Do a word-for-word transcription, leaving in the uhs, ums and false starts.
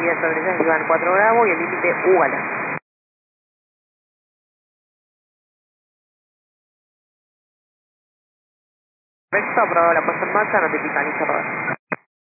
Avenida Torres Iván cuatro Bravo y el límite Ugala. Perfecto, aprobado la puesta en marcha, notifica, listo,